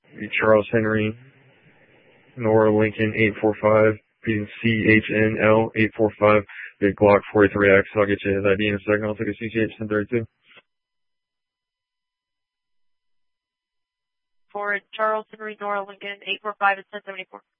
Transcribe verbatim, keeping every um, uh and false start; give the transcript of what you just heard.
Charles Henry, Nora Lincoln eight four five, being C H N L eight four five, big Glock forty-three X. I'll get you his I D in a second. I'll take a C C H ten thirty-two. For Charles Henry, Nora Lincoln eight four five and ten seventy-four.